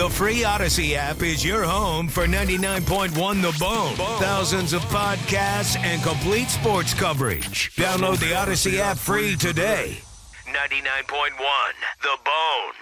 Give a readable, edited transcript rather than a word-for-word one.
The free Odyssey app is your home for 99.1 The Bone. Thousands of podcasts and complete sports coverage. Download the Odyssey app free today. 99.1 The Bone.